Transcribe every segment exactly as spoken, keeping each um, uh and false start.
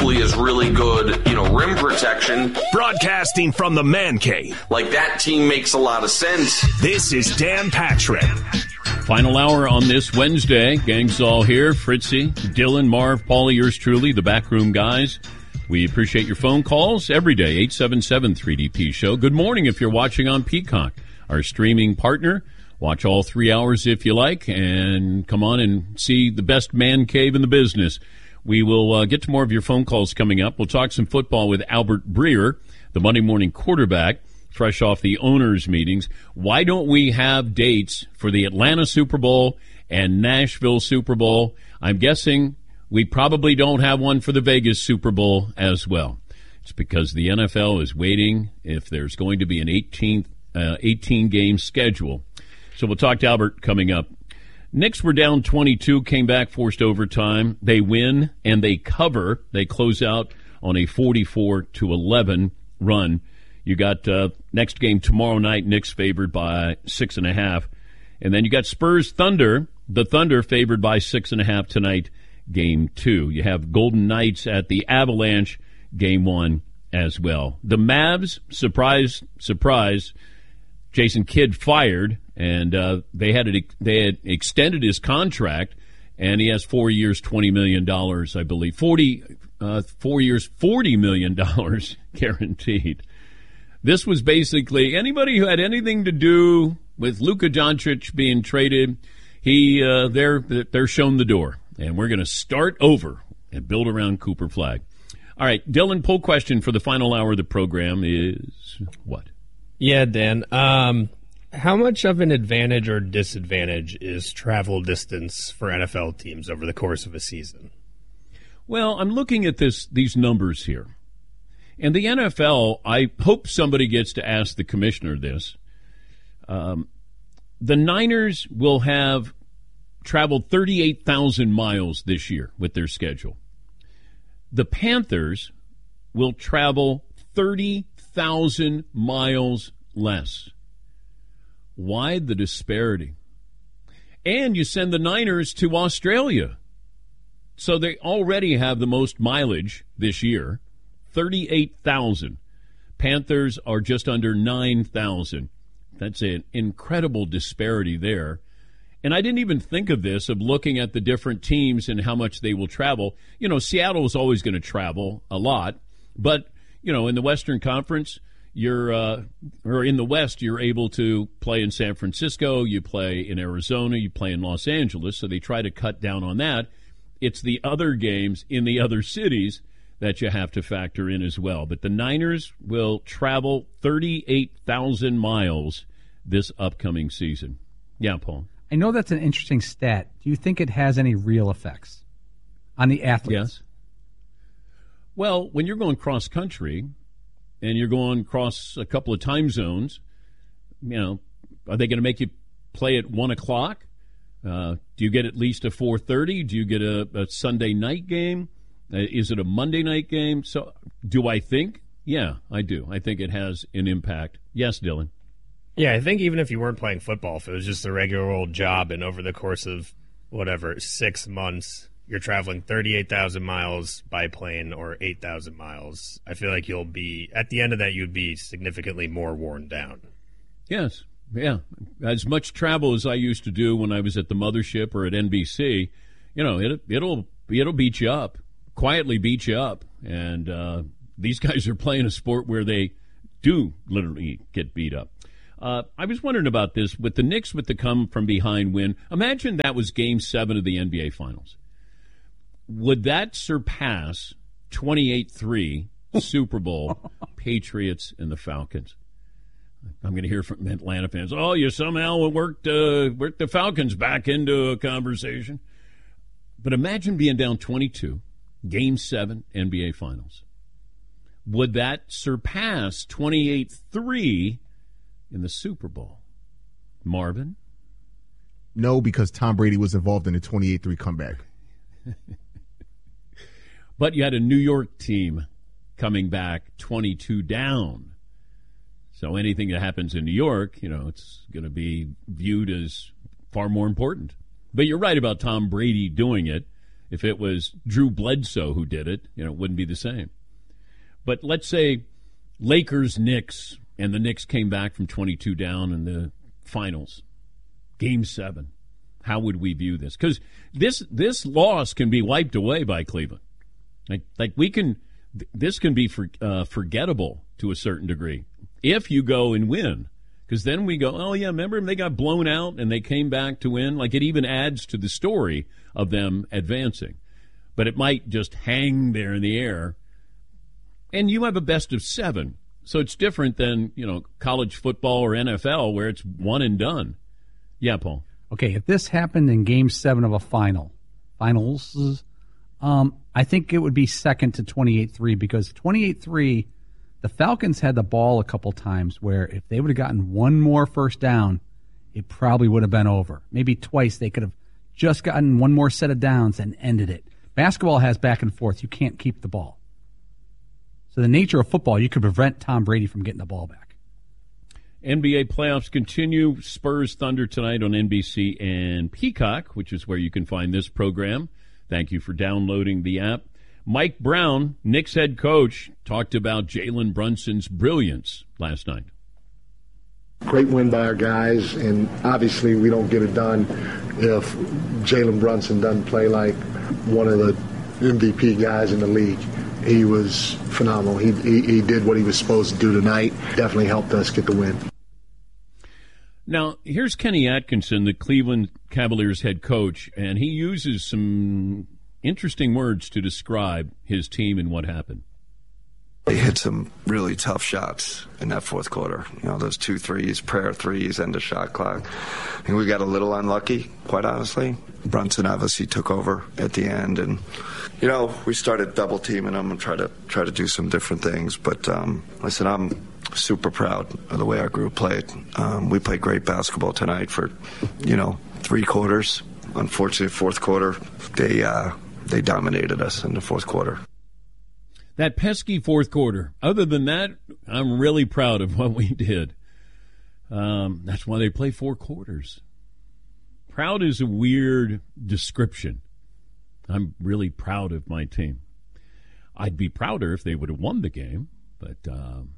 usually is really good, you know, rim protection. Broadcasting from the Man Cave. Like, that team makes a lot of sense. This is Dan Patrick. Final hour on this Wednesday. Gang's all here. Fritzy, Dylan, Marv, Paulie, yours truly, the backroom guys. We appreciate your phone calls every day, eight seven seven three D P show. Good morning if you're watching on Peacock, our streaming partner. Watch all three hours if you like, and come on and see the best man cave in the business. We will uh, get to more of your phone calls coming up. We'll talk some football with Albert Breer, the Monday morning quarterback, fresh off the owners' meetings. Why don't we have dates for the Atlanta Super Bowl and Nashville Super Bowl? I'm guessing we probably don't have one for the Vegas Super Bowl as well. It's because the N F L is waiting if there's going to be an eighteen, uh, eighteen-game schedule. So we'll talk to Albert coming up. Knicks were down twenty-two, came back, forced overtime. They win, and they cover. They close out on a forty-four to eleven run. You got uh, next game tomorrow night, Knicks favored by six and a half. And then you got Spurs Thunder, the Thunder favored by six and a half tonight, game two. You have Golden Knights at the Avalanche, game one as well. The Mavs, surprise, surprise, Jason Kidd fired. And uh, they had it, they had extended his contract, and he has four years, twenty million dollars, I believe. Forty, uh, four years, forty million dollars guaranteed. This was basically anybody who had anything to do with Luka Doncic being traded. He uh, they're they're shown the door, and we're going to start over and build around Cooper Flagg. All right, Dylan, poll question for the final hour of the program is what? Yeah, Dan. Um, How much of an advantage or disadvantage is travel distance for N F L teams over the course of a season? Well, I'm looking at this these numbers here. And the N F L, I hope somebody gets to ask the commissioner this. Um, the Niners will have traveled thirty-eight thousand miles this year with their schedule. The Panthers will travel thirty thousand miles less. Why the disparity? And you send the Niners to Australia. So they already have the most mileage this year, thirty-eight thousand. Panthers are just under nine thousand. That's an incredible disparity there. And I didn't even think of this, of looking at the different teams and how much they will travel. You know, Seattle is always going to travel a lot. But, you know, in the Western Conference, You're uh, or in the West, you're able to play in San Francisco, you play in Arizona, you play in Los Angeles, so they try to cut down on that. It's the other games in the other cities that you have to factor in as well. But the Niners will travel thirty-eight thousand miles this upcoming season. Yeah, Paul. I know that's an interesting stat. Do you think it has any real effects on the athletes? Yes. Well, when you're going cross-country and you're going across a couple of time zones, you know, are they going to make you play at one o'clock? Uh, do you get at least a four thirty? Do you get a, a Sunday night game? Uh, is it a Monday night game? So do I think? Yeah, I do. I think it has an impact. Yes, Dylan. Yeah, I think even if you weren't playing football, if it was just a regular old job and over the course of, whatever, six months, you're traveling thirty-eight thousand miles by plane or eight thousand miles, I feel like you'll be, at the end of that, you'd be significantly more worn down. Yes, yeah. As much travel as I used to do when I was at the mothership or at N B C, you know, it, it'll it'll beat you up, quietly beat you up. And uh, these guys are playing a sport where they do literally get beat up. Uh, I was wondering about this. With the Knicks with the come-from-behind win, imagine that was Game seven of the N B A Finals. Would that surpass twenty-eight three Super Bowl Patriots and the Falcons? I'm going to hear from Atlanta fans, oh, you somehow worked, uh, worked the Falcons back into a conversation. But imagine being down twenty-two, Game seven, N B A Finals. Would that surpass twenty-eight three in the Super Bowl? Marvin? No, because Tom Brady was involved in the twenty-eight three comeback. But you had a New York team coming back twenty-two down. So anything that happens in New York, you know, it's going to be viewed as far more important. But you're right about Tom Brady doing it. If it was Drew Bledsoe who did it, you know, it wouldn't be the same. But let's say Lakers, Knicks, and the Knicks came back from twenty-two down in the finals, game seven. How would we view this? Because this this loss can be wiped away by Cleveland. Like, like we can, this can be for, uh, forgettable to a certain degree if you go and win. Because then we go, oh, yeah, remember they got blown out and they came back to win? Like, it even adds to the story of them advancing. But it might just hang there in the air. And you have a best of seven. So it's different than, you know, college football or N F L where it's one and done. Yeah, Paul. Okay, if this happened in game seven of a final, finals, um, I think it would be second to twenty-eight three because twenty-eight three, the Falcons had the ball a couple times where if they would have gotten one more first down, it probably would have been over. Maybe twice they could have just gotten one more set of downs and ended it. Basketball has back and forth. You can't keep the ball. So the nature of football, you could prevent Tom Brady from getting the ball back. N B A playoffs continue. Spurs Thunder tonight on N B C and Peacock, which is where you can find this program. Thank you for downloading the app. Mike Brown, Knicks head coach, talked about Jalen Brunson's brilliance last night. Great win by our guys, and obviously we don't get it done if Jalen Brunson doesn't play like one of the M V P guys in the league. He was phenomenal. He, he he did what he was supposed to do tonight. Definitely helped us get the win. Now, here's Kenny Atkinson, the Cleveland Cavaliers head coach, and he uses some interesting words to describe his team and what happened. They hit some really tough shots in that fourth quarter. You know, those two threes, prayer threes, end of shot clock. I think we got a little unlucky, quite honestly. Brunson obviously took over at the end, and you know, we started double teaming them and try to try to do some different things. But um, listen, I'm super proud of the way our group played. Um, we played great basketball tonight for, you know, three quarters. Unfortunately, fourth quarter, they uh, they dominated us in the fourth quarter. That pesky fourth quarter. Other than that, I'm really proud of what we did. Um, that's why they play four quarters. Proud is a weird description. I'm really proud of my team. I'd be prouder if they would have won the game, but um,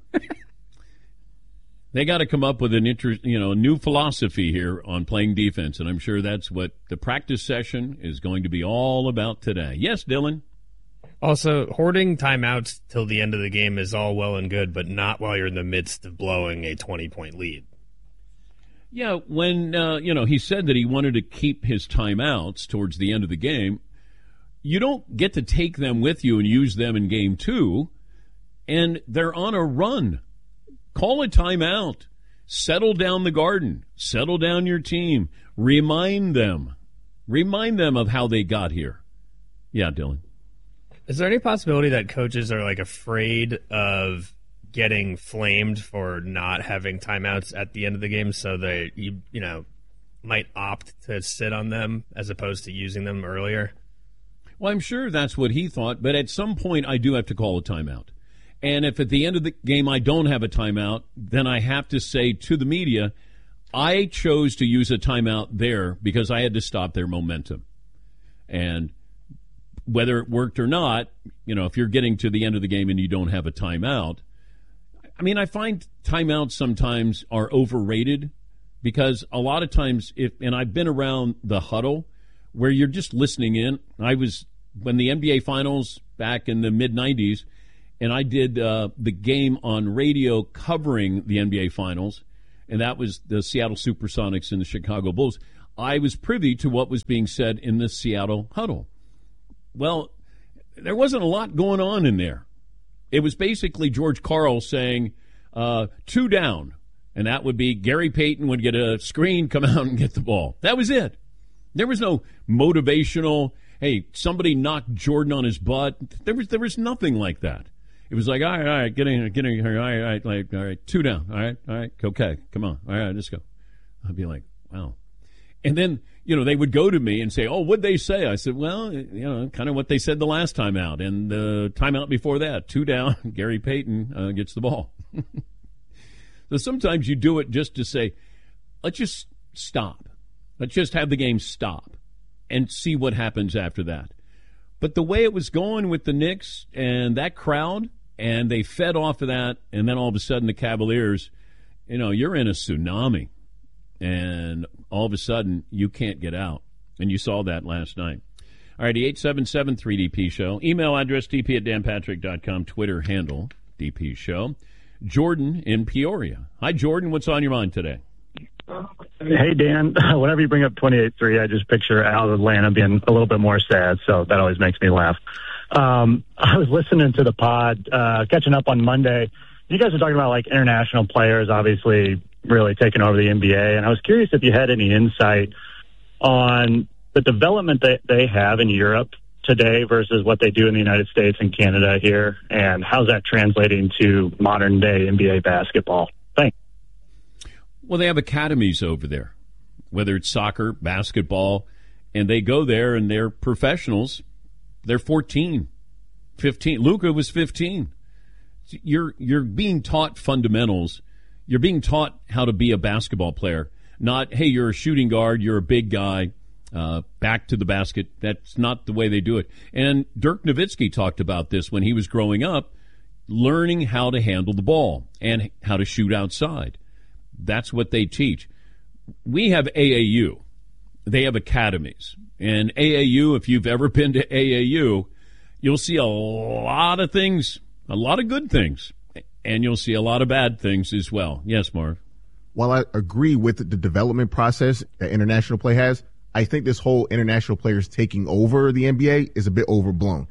they got to come up with an inter- you know, new philosophy here on playing defense, and I'm sure that's what the practice session is going to be all about today. Yes, Dylan? Also, hoarding timeouts till the end of the game is all well and good, but not while you're in the midst of blowing a twenty-point lead. Yeah, when, uh, you know, he said that he wanted to keep his timeouts towards the end of the game, you don't get to take them with you and use them in game two, and they're on a run. Call a timeout. Settle down the garden. Settle down your team. Remind them. Remind them of how they got here. Yeah, Dylan. Is there any possibility that coaches are like afraid of getting flamed for not having timeouts at the end of the game, so they you you know might opt to sit on them as opposed to using them earlier? Well, I'm sure that's what he thought, but at some point I do have to call a timeout. And if at the end of the game I don't have a timeout, then I have to say to the media, I chose to use a timeout there because I had to stop their momentum. And whether it worked or not, you know, if you're getting to the end of the game and you don't have a timeout, I mean, I find timeouts sometimes are overrated because a lot of times, if and I've been around the huddle where you're just listening in. I was, when the N B A Finals back in the mid nineties, and I did uh, the game on radio covering the N B A Finals, and that was the Seattle Supersonics and the Chicago Bulls. I was privy to what was being said in the Seattle huddle. Well, there wasn't a lot going on in there. It was basically George Karl saying, uh, two down, and that would be Gary Payton would get a screen, come out and get the ball. That was it. There was no motivational, hey, somebody knocked Jordan on his butt. There was there was nothing like that. It was like, all right, all right, get in, get in here, all right, all right, like, all right, two down, all right, all right, okay, come on, all right, let's go. I'd be like, wow. And then, you know, they would go to me and say, oh, what'd they say? I said, well, you know, kind of what they said the last time out. And the timeout before that, two down, Gary Payton uh, gets the ball. So sometimes you do it just to say, let's just stop. Let's just have the game stop and see what happens after that. But the way it was going with the Knicks and that crowd, and they fed off of that, and then all of a sudden the Cavaliers, you know, you're in a tsunami, and all of a sudden you can't get out. And you saw that last night. All right, the eight seven seven three D P show. Email address d p at dan patrick dot com. Twitter handle D P show. Jordan in Peoria. Hi, Jordan. What's on your mind today? Hey, Dan. Whenever you bring up twenty-eight three, I just picture Al Atlanta being a little bit more sad, so that always makes me laugh. Um, I was listening to the pod, uh, catching up on Monday. You guys were talking about, like, international players obviously really taking over the N B A, and I was curious if you had any insight on the development that they have in Europe today versus what they do in the United States and Canada here, and how's that translating to modern-day N B A basketball? Thanks. Well, they have academies over there, whether it's soccer, basketball, and they go there and they're professionals. They're fourteen, fifteen. Luka was fifteen. You're you're being taught fundamentals. You're being taught how to be a basketball player, not, hey, you're a shooting guard, you're a big guy, uh, back to the basket. That's not the way they do it. And Dirk Nowitzki talked about this when he was growing up, learning how to handle the ball and how to shoot outside. That's what they teach. We have A A U. They have academies. And A A U, if you've ever been to A A U, you'll see a lot of things, a lot of good things, and you'll see a lot of bad things as well. Yes, Marv? While I agree with the development process that international play has, I think this whole international players taking over the N B A is a bit overblown.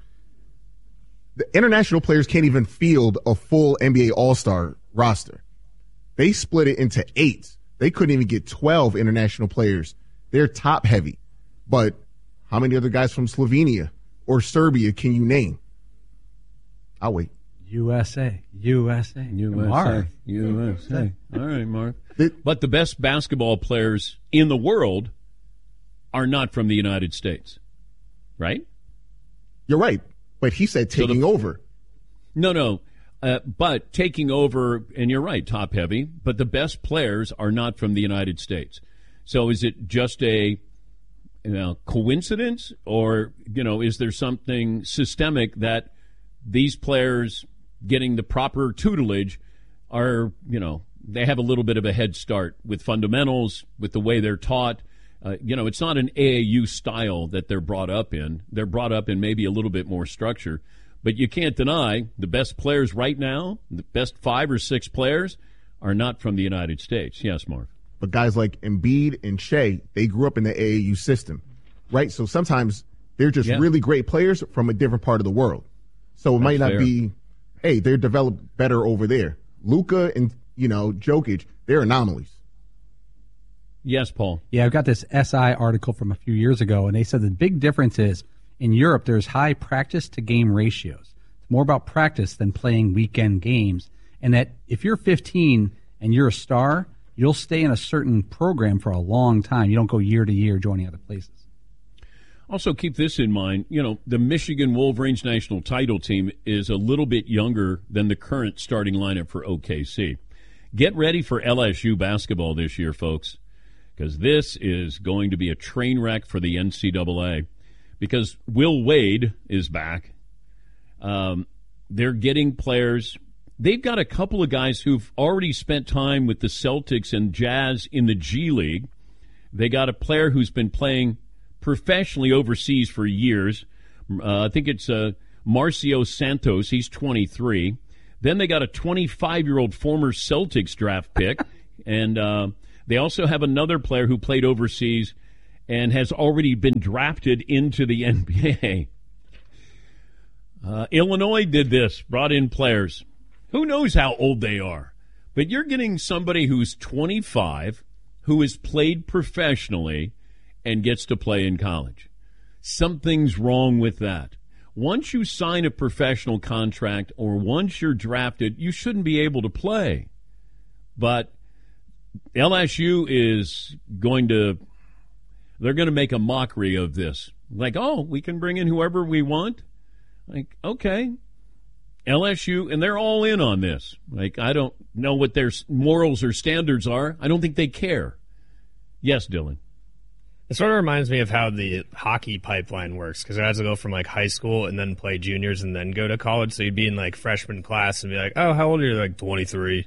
The international players can't even field a full N B A All-Star roster. They split it into eight. They couldn't even get twelve international players. They're top heavy. But how many other guys from Slovenia or Serbia can you name? I'll wait. U S A, U S A, U S A, Marv. U S A. All right, Marv. It, but the best basketball players in the world are not from the United States, right? You're right. But he said taking so the, over. No, no. Uh, but taking over, and you're right, top heavy, but the best players are not from the United States. So is it just a you know, coincidence, or you know, is there something systemic that these players getting the proper tutelage are, you know, they have a little bit of a head start with fundamentals, with the way they're taught. Uh, you know, it's not an A A U style that they're brought up in. They're brought up in maybe a little bit more structure. But you can't deny the best players right now, the best five or six players, are not from the United States. Yes, Mark. But guys like Embiid and Shea, they grew up in the A A U system, right? So sometimes they're just yeah. really great players from a different part of the world. So it That's might not fair. be, hey, they're developed better over there. Luka and, you know, Jokic, they're anomalies. Yes, Paul. Yeah, I've got this S I article from a few years ago, and they said the big difference is in Europe there's high practice to game ratios. It's more about practice than playing weekend games, and that if you're fifteen and you're a star, you'll stay in a certain program for a long time. You don't go year to year joining other places. Also, keep this in mind. You know, the Michigan Wolverines national title team is a little bit younger than the current starting lineup for O K C. Get ready for L S U basketball this year, folks, because this is going to be a train wreck for the N C double A. Because Will Wade is back. Um, they're getting players. They've got a couple of guys who've already spent time with the Celtics and Jazz in the G League. They got a player who's been playing professionally overseas for years. Uh, I think it's uh, Marcio Santos. He's twenty-three. Then they got a twenty-five-year-old former Celtics draft pick. and uh, they also have another player who played overseas and has already been drafted into the N B A. Uh, Illinois did this, brought in players. Who knows how old they are? But you're getting somebody who's twenty-five, who has played professionally, and gets to play in college. Something's wrong with that. Once you sign a professional contract or once you're drafted, you shouldn't be able to play. But L S U is going to, they're going to make a mockery of this. Like, oh, we can bring in whoever we want? Like, okay. L S U, and they're all in on this. Like, I don't know what their morals or standards are. I don't think they care. Yes, Dylan. It sort of reminds me of how the hockey pipeline works, because it has to go from like high school and then play juniors and then go to college. So you'd be in like freshman class and be like, oh, how old are you? Like twenty-three.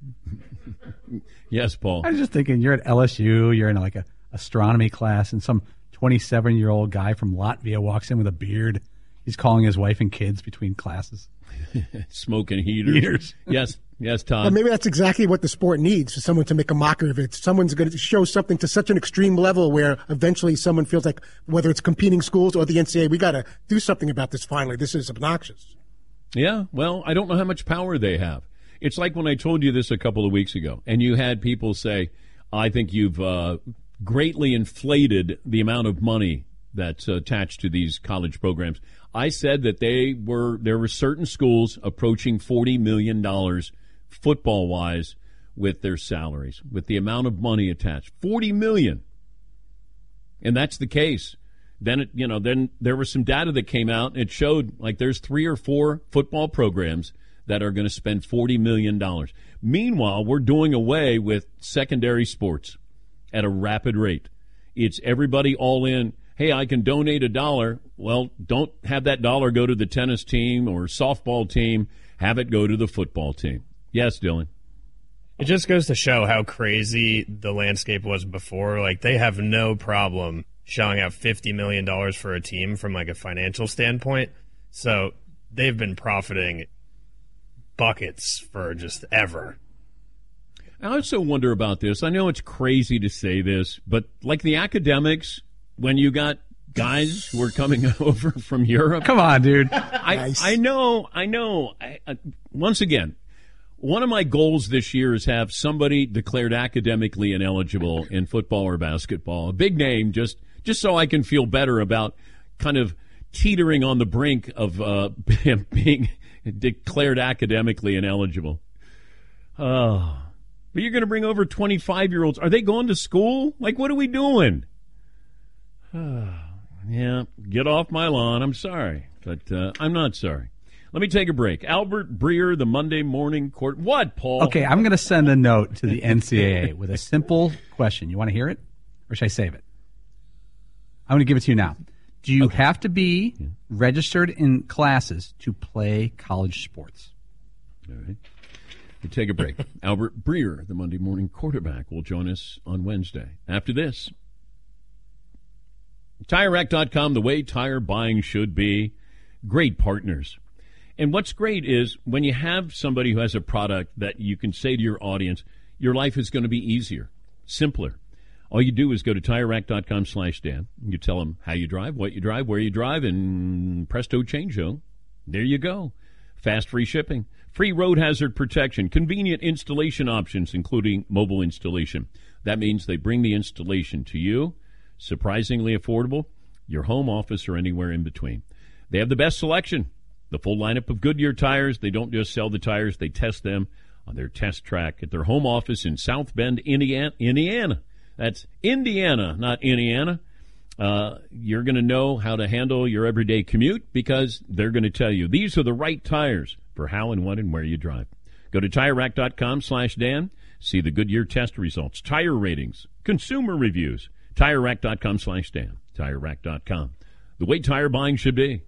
Yes, Paul. I was just thinking, you're at L S U, you're in like a astronomy class, and some twenty-seven-year-old guy from Latvia walks in with a beard. He's calling his wife and kids between classes. Smoking heaters. Heaters. Yes, yes, Todd. Well, maybe that's exactly what the sport needs, for someone to make a mockery of it. Someone's going to show something to such an extreme level where eventually someone feels like, whether it's competing schools or the N C double A, we got to do something about this finally. This is obnoxious. Yeah, well, I don't know how much power they have. It's like when I told you this a couple of weeks ago, and you had people say, I think you've uh, greatly inflated the amount of money that's attached to these college programs. I said that they were there were certain schools approaching forty million dollars football-wise with their salaries, with the amount of money attached. forty million dollars. And that's the case. Then, it, you know, then there was some data that came out. It showed like there's three or four football programs that are going to spend forty million dollars. Meanwhile, we're doing away with secondary sports at a rapid rate. It's everybody all in. Hey, I can donate a dollar. Well, don't have that dollar go to the tennis team or softball team. Have it go to the football team. Yes, Dylan. It just goes to show how crazy the landscape was before. Like, they have no problem shelling out fifty million dollars for a team from, like, a financial standpoint. So they've been profiting buckets for just ever. I also wonder about this. I know it's crazy to say this, but like the academics, when you got guys who are coming over from Europe. Come on, dude. I, Nice. I know, I know. I, I, once again, one of my goals this year is have somebody declared academically ineligible in football or basketball. A big name, just just so I can feel better about kind of teetering on the brink of uh, being declared academically ineligible. Oh. But you're going to bring over twenty-five-year-olds. Are they going to school? Like, what are we doing? Yeah, get off my lawn. I'm sorry, but uh, I'm not sorry. Let me take a break. Albert Breer, the Monday Morning Court. What, Paul? Okay, I'm going to send a note to the N C double A with a simple question. You want to hear it, or should I save it? I'm going to give it to you now. Do you Okay. have to be registered in classes to play college sports? All right. We take a break. Albert Breer, the Monday Morning Quarterback, will join us on Wednesday. After this, Tire Rack dot com, the way tire buying should be. Great partners. And what's great is when you have somebody who has a product that you can say to your audience, your life is going to be easier, simpler. All you do is go to Tire Rack dot com slash Dan. You tell them how you drive, what you drive, where you drive, and presto changeo. There you go. Fast free shipping, free road hazard protection, convenient installation options, including mobile installation. That means they bring the installation to you. Surprisingly affordable, your home, office, or anywhere in between. They have the best selection, the full lineup of Goodyear tires. They don't just sell the tires, they test them on their test track at their home office in South Bend, Indiana. Indiana. That's Indiana, not Indiana. Uh, you're going to know how to handle your everyday commute because they're going to tell you these are the right tires for how and when and where you drive. Go to Tire Rack dot com slash Dan. See the Goodyear test results, tire ratings, consumer reviews. Tire Rack dot com slash Dan. Tire Rack dot com. The way tire buying should be.